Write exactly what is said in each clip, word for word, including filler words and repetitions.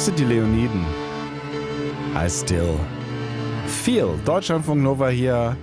Das sind die Leoniden. I still feel. Deutschlandfunk Nova hier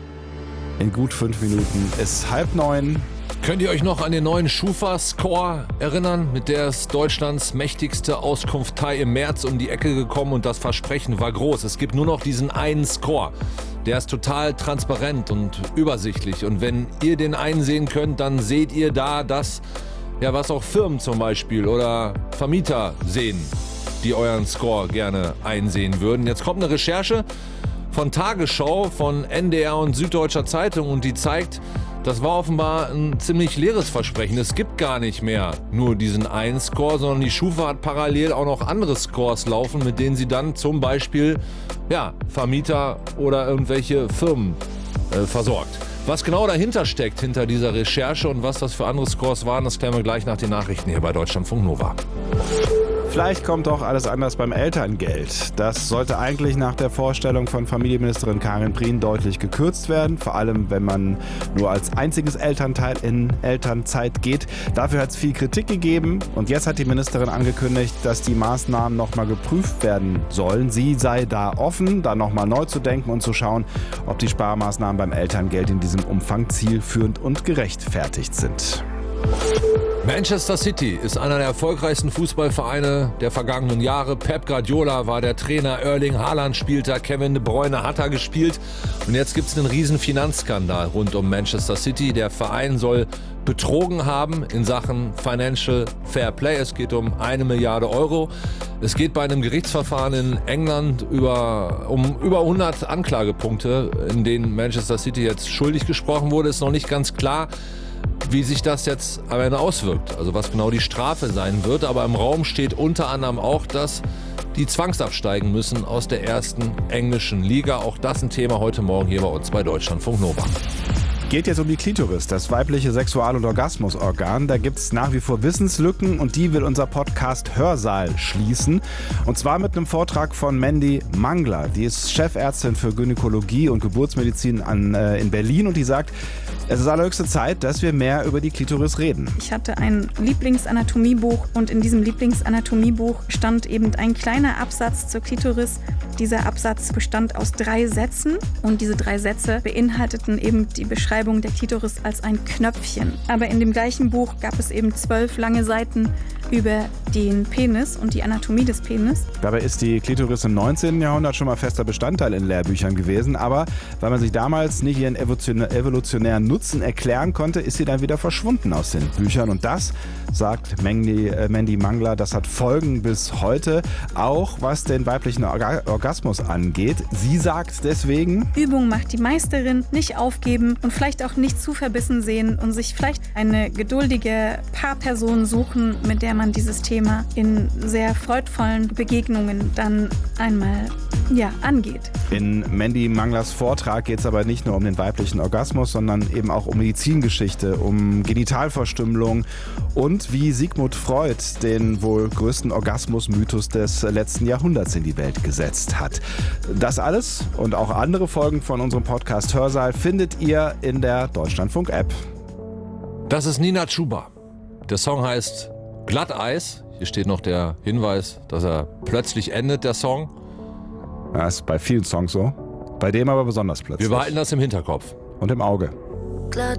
in gut fünf Minuten. Ist halb neun. Könnt ihr euch noch an den neuen Schufa-Score erinnern? Mit der ist Deutschlands mächtigste Auskunftei im März um die Ecke gekommen und das Versprechen war groß. Es gibt nur noch diesen einen Score. Der ist total transparent und übersichtlich. Und wenn ihr den einsehen könnt, dann seht ihr da das, ja, was auch Firmen zum Beispiel oder Vermieter sehen, die euren Score gerne einsehen würden. Jetzt kommt eine Recherche von Tagesschau, von N D R und Süddeutscher Zeitung und die zeigt, das war offenbar ein ziemlich leeres Versprechen. Es gibt gar nicht mehr nur diesen einen Score, sondern die Schufa hat parallel auch noch andere Scores laufen, mit denen sie dann zum Beispiel ja, Vermieter oder irgendwelche Firmen äh, versorgt. Was genau dahinter steckt, hinter dieser Recherche und was das für andere Scores waren, das klären wir gleich nach den Nachrichten hier bei Deutschlandfunk Nova. Vielleicht kommt doch alles anders beim Elterngeld. Das sollte eigentlich nach der Vorstellung von Familienministerin Karin Prien deutlich gekürzt werden. Vor allem, wenn man nur als einziges Elternteil in Elternzeit geht. Dafür hat es viel Kritik gegeben. Und jetzt hat die Ministerin angekündigt, dass die Maßnahmen nochmal geprüft werden sollen. Sie sei da offen, da nochmal neu zu denken und zu schauen, ob die Sparmaßnahmen beim Elterngeld in diesem Umfang zielführend und gerechtfertigt sind. Manchester City ist einer der erfolgreichsten Fußballvereine der vergangenen Jahre. Pep Guardiola war der Trainer, Erling Haaland spielt da, Kevin De Bruyne hat da gespielt. Und jetzt gibt es einen riesen Finanzskandal rund um Manchester City. Der Verein soll betrogen haben in Sachen Financial Fair Play. Es geht um eine Milliarde Euro. Es geht bei einem Gerichtsverfahren in England über, um über hundert Anklagepunkte, in denen Manchester City jetzt schuldig gesprochen wurde. Ist noch nicht ganz klar, wie sich das jetzt am Ende auswirkt, also was genau die Strafe sein wird. Aber im Raum steht unter anderem auch, dass die zwangsabsteigen müssen aus der ersten englischen Liga. Auch das ein Thema heute Morgen hier bei uns bei Deutschlandfunk Nova. Geht jetzt um die Klitoris, das weibliche Sexual- und Orgasmusorgan. Da gibt es nach wie vor Wissenslücken und die will unser Podcast Hörsaal schließen. Und zwar mit einem Vortrag von Mandy Mangler. Die ist Chefärztin für Gynäkologie und Geburtsmedizin an, äh, in Berlin und die sagt, es ist allerhöchste Zeit, dass wir mehr über die Klitoris reden. Ich hatte ein Lieblingsanatomiebuch und in diesem Lieblingsanatomiebuch stand eben ein kleiner Absatz zur Klitoris. Dieser Absatz bestand aus drei Sätzen und diese drei Sätze beinhalteten eben die Beschreibung der Klitoris als ein Knöpfchen. Aber in dem gleichen Buch gab es eben zwölf lange Seiten über den Penis und die Anatomie des Penis. Dabei ist die Klitoris im neunzehnten Jahrhundert schon mal fester Bestandteil in Lehrbüchern gewesen, aber weil man sich damals nicht ihren evolutionären Nutzen erklären konnte, ist sie dann wieder verschwunden aus den Büchern. Und das, sagt Mandy, äh, Mandy Mangler, das hat Folgen bis heute, auch was den weiblichen Orga- Orgasmus angeht. Sie sagt deswegen: Übung macht die Meisterin, nicht aufgeben und vielleicht auch nicht zu verbissen sehen und sich vielleicht eine geduldige Paarperson suchen, mit der man dieses Thema in sehr freudvollen Begegnungen dann einmal ja, angeht. In Mandy Manglers Vortrag geht es aber nicht nur um den weiblichen Orgasmus, sondern eben auch um Medizingeschichte, um Genitalverstümmelung und wie Sigmund Freud den wohl größten Orgasmusmythos des letzten Jahrhunderts in die Welt gesetzt hat. Das alles und auch andere Folgen von unserem Podcast Hörsaal findet ihr in der Deutschlandfunk-App. Das ist Nina Chuba. Der Song heißt Glatteis. Hier steht noch der Hinweis, dass er plötzlich endet, der Song. Das ist bei vielen Songs so. Bei dem aber besonders plötzlich. Wir behalten das im Hinterkopf. Und im Auge.